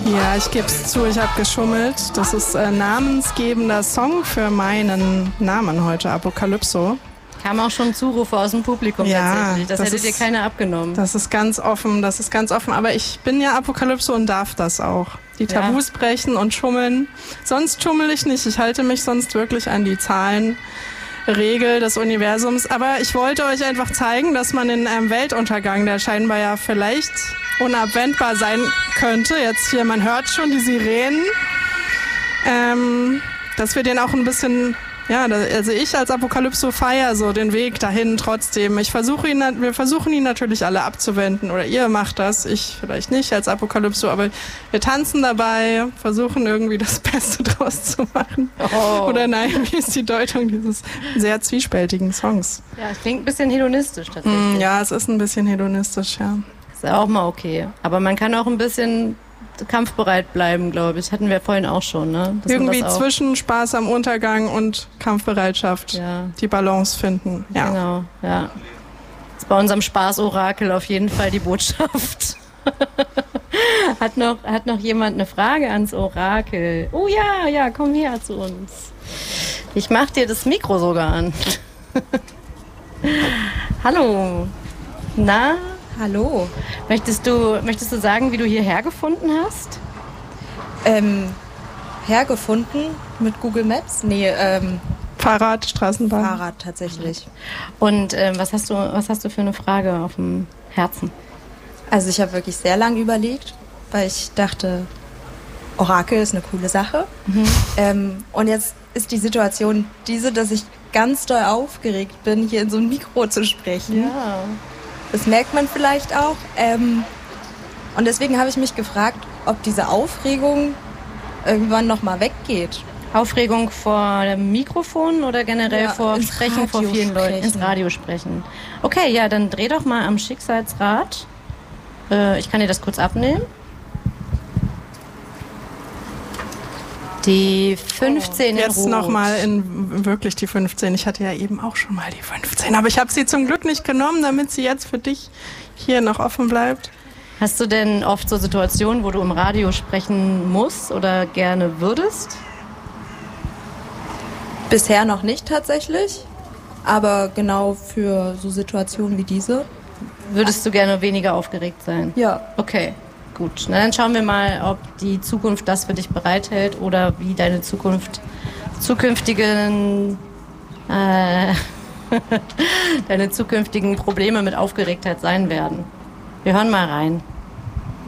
Ja, ich gebe es zu, ich habe geschummelt. Das ist namensgebender Song für meinen Namen heute, Apokalypso. Kamen auch schon Zurufe aus dem Publikum tatsächlich. Das hätte dir keiner abgenommen. Das ist ganz offen. Aber ich bin ja Apokalypso und darf das auch. Die Tabus brechen und schummeln. Sonst schummel ich nicht. Ich halte mich sonst wirklich an die Zahlenregel des Universums. Aber ich wollte euch einfach zeigen, dass man in einem Weltuntergang, der scheinbar ja vielleicht unabwendbar sein könnte, jetzt hier, man hört schon die Sirenen, dass wir den auch ein bisschen... Ja, also ich als Apokalypso feiere so den Weg dahin trotzdem. Wir versuchen ihn natürlich alle abzuwenden oder ihr macht das, ich vielleicht nicht als Apokalypso, aber wir tanzen dabei, versuchen irgendwie das Beste draus zu machen. Oh. Oder nein, wie ist die Deutung dieses sehr zwiespältigen Songs? Ja, es klingt ein bisschen hedonistisch tatsächlich. Ja, es ist ein bisschen hedonistisch, ja. Ist auch mal okay. Aber man kann auch ein bisschen kampfbereit bleiben, glaube ich. Hatten wir vorhin auch schon, ne? Irgendwie zwischen Spaß am Untergang und Kampfbereitschaft die Balance finden. Ja. Genau, ja. Das ist bei unserem Spaß-Orakel auf jeden Fall die Botschaft. Hat noch jemand eine Frage ans Orakel? Oh ja, komm her zu uns. Ich mach dir das Mikro sogar an. Hallo. Na? Hallo. Möchtest du sagen, wie du hierher gefunden hast? Hergefunden mit Google Maps? Nee, Fahrrad, Straßenbahn. Fahrrad tatsächlich. Und was hast du für eine Frage auf dem Herzen? Also ich habe wirklich sehr lange überlegt, weil ich dachte, Orakel ist eine coole Sache. Und jetzt ist die Situation diese, dass ich ganz doll aufgeregt bin, hier in so ein Mikro zu sprechen. Ja. Das merkt man vielleicht auch. Und deswegen habe ich mich gefragt, ob diese Aufregung irgendwann nochmal weggeht. Aufregung vor dem Mikrofon oder generell vor Sprechen vor vielen Leuten? Ins Radio sprechen. Okay, ja, dann dreh doch mal am Schicksalsrad. Ich kann dir das kurz abnehmen. Die 15 in Jetzt Rot. nochmal in wirklich die 15. Ich hatte ja eben auch schon mal die 15. Aber ich habe sie zum Glück nicht genommen, damit sie jetzt für dich hier noch offen bleibt. Hast du denn oft so Situationen, wo du im Radio sprechen musst oder gerne würdest? Bisher noch nicht tatsächlich, aber genau für so Situationen wie diese. Würdest du gerne weniger aufgeregt sein? Ja. Okay, gut. Na, dann schauen wir mal, ob die Zukunft das für dich bereithält oder wie deine zukünftigen Probleme mit Aufgeregtheit sein werden. Wir hören mal rein.